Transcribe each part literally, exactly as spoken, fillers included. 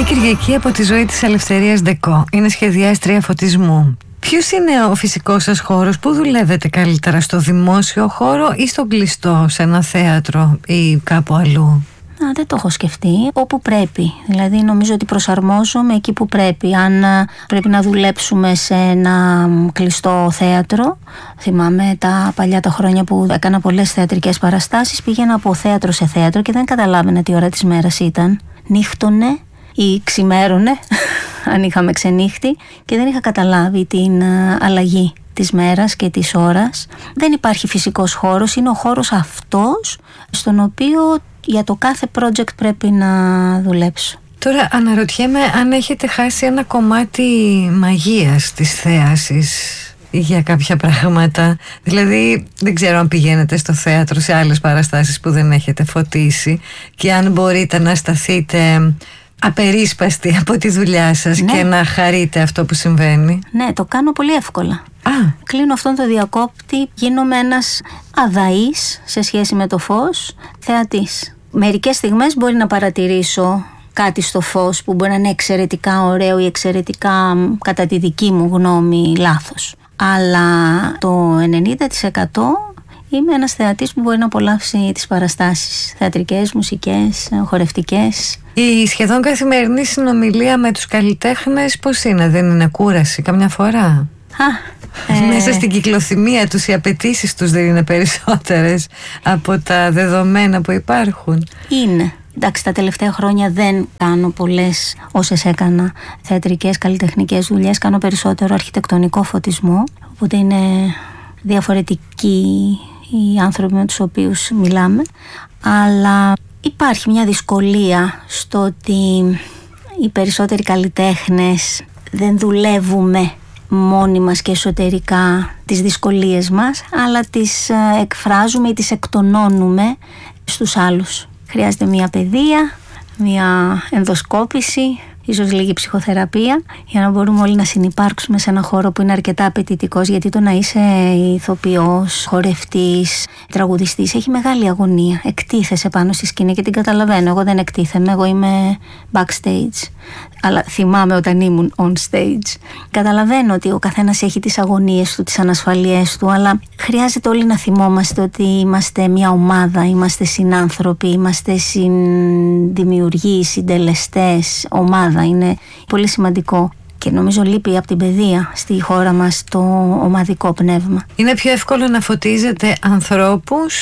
Κυριακή από τη ζωή της Ελευθερίας Ντεκό. Είναι σχεδιάστρια φωτισμού. Ποιος είναι ο φυσικός σας χώρος, πού δουλεύετε καλύτερα, στο δημόσιο χώρο ή στο κλειστό, σε ένα θέατρο ή κάπου αλλού? Α, δεν το έχω σκεφτεί. Όπου πρέπει. Δηλαδή νομίζω ότι προσαρμόζομαι εκεί που πρέπει. Αν πρέπει να δουλέψουμε σε ένα κλειστό θέατρο, θυμάμαι τα παλιά τα χρόνια που έκανα πολλές θεατρικές παραστάσεις, πήγαινα από θέατρο σε θέατρο και δεν καταλάβαινα τι ώρα της μέρας ήταν. Νύχτωνε ή ξημέρωνε, αν είχαμε ξενύχτη, και δεν είχα καταλάβει την αλλαγή της μέρας και της ώρας. Δεν υπάρχει φυσικός χώρος, είναι ο χώρος αυτός στον οποίο για το κάθε project πρέπει να δουλέψω. Τώρα αναρωτιέμαι αν έχετε χάσει ένα κομμάτι μαγείας της θέασης για κάποια πράγματα. Δηλαδή δεν ξέρω αν πηγαίνετε στο θέατρο σε άλλες παραστάσεις που δεν έχετε φωτίσει και αν μπορείτε να σταθείτε απερίσπαστοι από τη δουλειά σας, ναι, και να χαρείτε αυτό που συμβαίνει. Ναι, το κάνω πολύ εύκολα. Α. Κλείνω αυτόν το διακόπτη, γίνομαι ένας αδαής σε σχέση με το φως, θεατής. Μερικές στιγμές μπορεί να παρατηρήσω κάτι στο φως που μπορεί να είναι εξαιρετικά ωραίο ή εξαιρετικά, κατά τη δική μου γνώμη, λάθος. Αλλά το ενενήντα τοις εκατό είμαι ένας θεατής που μπορεί να απολαύσει τις παραστάσεις, θεατρικές, μουσικές, χορευτικές. Η σχεδόν καθημερινή συνομιλία με τους καλλιτέχνες πώς είναι, δεν είναι κούραση καμιά φορά? Α, ε... Μέσα στην κυκλοθυμία τους οι απαιτήσεις τους δεν είναι περισσότερες από τα δεδομένα που υπάρχουν? Είναι. Εντάξει, τα τελευταία χρόνια δεν κάνω πολλές όσες έκανα θεατρικές, καλλιτεχνικές δουλειές. Κάνω περισσότερο αρχιτεκτονικό φωτισμό, οπότε είναι διαφορετικοί οι άνθρωποι με τους οποίους μιλάμε. Αλλά υπάρχει μια δυσκολία στο ότι οι περισσότεροι καλλιτέχνες δεν δουλεύουμε μόνοι μας και εσωτερικά τις δυσκολίες μας, αλλά τις εκφράζουμε ή τις εκτονώνουμε στους άλλους. Χρειάζεται μια παιδεία, μια ενδοσκόπηση, ίσως λίγη ψυχοθεραπεία, για να μπορούμε όλοι να συνυπάρξουμε σε ένα χώρο που είναι αρκετά απαιτητικός, γιατί το να είσαι ηθοποιός, χορευτής, τραγουδιστής έχει μεγάλη αγωνία. Εκτίθεσαι πάνω στη σκηνή και την καταλαβαίνω. Εγώ δεν εκτίθεμαι, εγώ είμαι backstage. Αλλά θυμάμαι όταν ήμουν on stage. Καταλαβαίνω ότι ο καθένας έχει τις αγωνίες του, τις ανασφαλίες του, αλλά χρειάζεται όλοι να θυμόμαστε ότι είμαστε μια ομάδα, είμαστε συνάνθρωποι, είμαστε συνδημιουργοί, συντελεστές, ομάδα. Είναι πολύ σημαντικό. Και νομίζω λείπει από την παιδεία στη χώρα μας το ομαδικό πνεύμα. Είναι πιο εύκολο να φωτίζετε ανθρώπους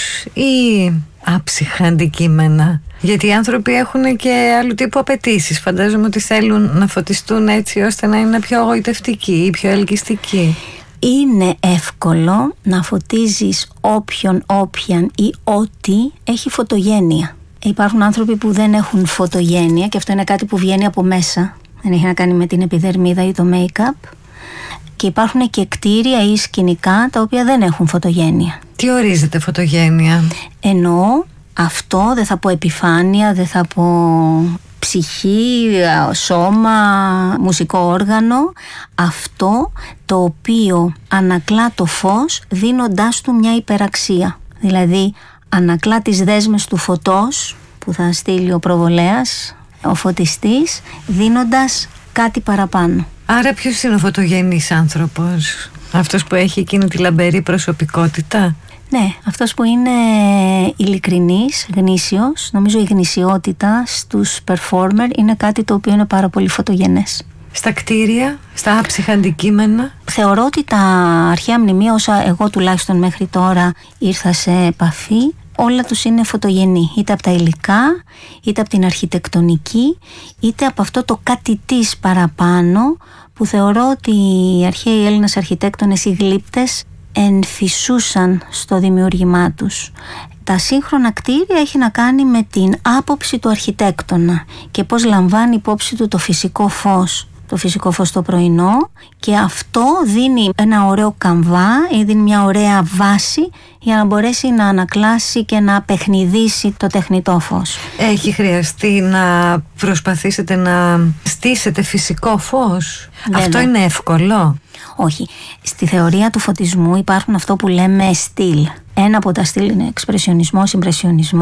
ή άψυχα αντικείμενα? Γιατί οι άνθρωποι έχουν και άλλου τύπου απαιτήσεις. Φαντάζομαι ότι θέλουν να φωτιστούν έτσι ώστε να είναι πιο εγωιτευτικοί ή πιο ελκυστικοί. Είναι εύκολο να φωτίζεις όποιον, όποιαν ή ό,τι έχει φωτογένεια. Υπάρχουν άνθρωποι που δεν έχουν φωτογένεια και αυτό είναι κάτι που βγαίνει από μέσα. Δεν έχει να κάνει με την επιδερμίδα ή το make-up. Και υπάρχουν και κτίρια ή σκηνικά τα οποία δεν έχουν φωτογένεια. Τι ορίζεται φωτογένεια? Εννοώ αυτό, δεν θα πω επιφάνεια, δεν θα πω ψυχή, σώμα, μουσικό όργανο. Αυτό το οποίο ανακλά το φως δίνοντάς του μια υπεραξία. Δηλαδή ανακλά τις δέσμες του φωτός που θα στείλει ο προβολέας, ο φωτιστής, δίνοντας κάτι παραπάνω. Άρα ποιος είναι ο φωτογενής άνθρωπος? Αυτός που έχει εκείνη τη λαμπερή προσωπικότητα? Ναι, αυτός που είναι ειλικρινής, γνήσιος. Νομίζω η γνησιότητα στους performer είναι κάτι το οποίο είναι πάρα πολύ φωτογενές. Στα κτίρια, στα άψυχα αντικείμενα? Θεωρώ ότι τα αρχαία μνημεία, όσα εγώ τουλάχιστον μέχρι τώρα ήρθα σε επαφή, όλα τους είναι φωτογενή, είτε από τα υλικά, είτε από την αρχιτεκτονική, είτε από αυτό το κάτι της παραπάνω που θεωρώ ότι οι αρχαίοι Έλληνες αρχιτέκτονες, οι γλύπτες, ενθυσούσαν στο δημιούργημά τους. Τα σύγχρονα κτίρια έχει να κάνει με την άποψη του αρχιτέκτονα και πώς λαμβάνει υπόψη του το φυσικό φως. Το φυσικό φως το πρωινό, και αυτό δίνει ένα ωραίο καμβά ή δίνει μια ωραία βάση για να μπορέσει να ανακλάσει και να παιχνιδίσει το τεχνητό φως. Έχει χρειαστεί να προσπαθήσετε να στήσετε φυσικό φως? Βέβαια. Αυτό είναι εύκολο? Όχι. Στη θεωρία του φωτισμού υπάρχουν αυτό που λέμε στυλ. Ένα από τα στυλ είναι εξπρεσιονισμός, συμπρεσιονισμός.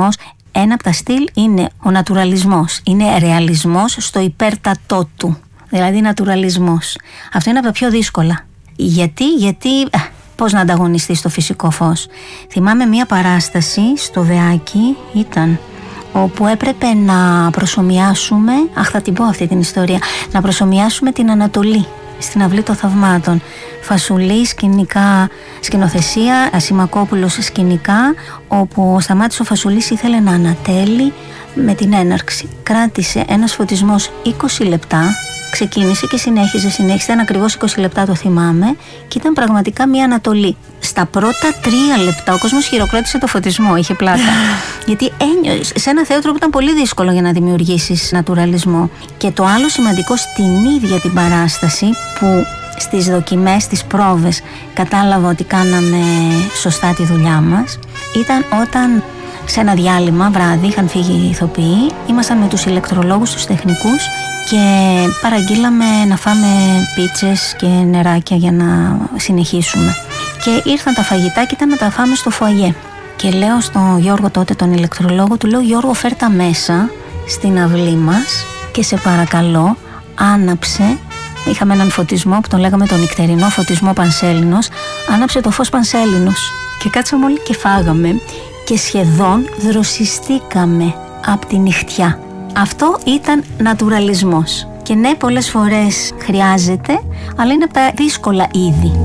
Ένα από τα στυλ είναι ο νατουραλισμός. Είναι ρεαλισμός στο υπέρτατό του. Δηλαδή νατουραλισμός. Αυτό είναι από τα πιο δύσκολα. Γιατί, γιατί... Α, πώς να ανταγωνιστεί στο φυσικό φως. Θυμάμαι μία παράσταση στο Δεάκι, ήταν... όπου έπρεπε να προσομοιάσουμε, αχ θα την πω αυτή την ιστορία, να προσομοιάσουμε την Ανατολή στην Αυλή των Θαυμάτων. Φασουλή, σκηνικά, σκηνοθεσία, Ασημακόπουλος σκηνικά, όπου ο Σταμάτης ο Φασουλής ήθελε να ανατέλει με την έναρξη. Κράτησε ένας φωτισμός είκοσι λεπτά, ξεκίνησε και συνέχιζε, συνέχισε, ήταν ακριβώς είκοσι λεπτά, το θυμάμαι, και ήταν πραγματικά μια Ανατολή. Στα πρώτα τρία λεπτά ο κόσμος χειροκρότησε το φωτισμό, είχε πλάκα. Γιατί ένιωσε σε ένα θέατρο που ήταν πολύ δύσκολο για να δημιουργήσεις νατουραλισμό. Και το άλλο σημαντικό στην ίδια την παράσταση, που στις δοκιμές, στις πρόβες κατάλαβα ότι κάναμε σωστά τη δουλειά μας, ήταν όταν σε ένα διάλειμμα βράδυ είχαν φύγει οι ηθοποιοί, ήμασταν με τους ηλεκτρολόγους, τους τεχνικούς, και παραγγείλαμε να φάμε πίτσες και νεράκια για να συνεχίσουμε. Και ήρθαν τα φαγητά και ήταν να τα φάμε στο φοαγέ. Και λέω στον Γιώργο τότε, τον ηλεκτρολόγο, του λέω: Γιώργο, φέρτα μέσα στην αυλή μας και σε παρακαλώ άναψε. Είχαμε έναν φωτισμό που τον λέγαμε τον νυχτερινό φωτισμό Πανσέλινος. Άναψε το φως Πανσέλινος. Και κάτσαμε όλοι και φάγαμε και σχεδόν δροσιστήκαμε από τη νυχτιά. Αυτό ήταν νατουραλισμός. Και ναι, πολλές φορές χρειάζεται, αλλά είναι από τα δύσκολα είδη.